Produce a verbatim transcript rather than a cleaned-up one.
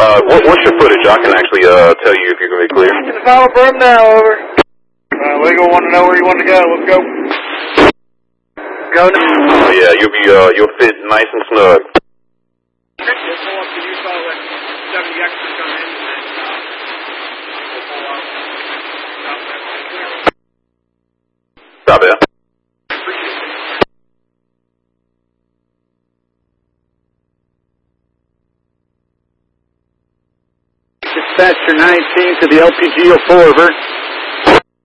Uh, what, what's your footage? I can actually uh, tell you if you're going to be clear. Get the follow berm now, over. Uh, Legal want to know where you want to go. Let's go. Go now. Oh, yeah, you'll be, uh, you'll fit nice and snug. We'll pull up the Utah with seventy extras on in, and uh, we'll pull up. Stop it. Dispatcher nineteen to the L P G oh four, over.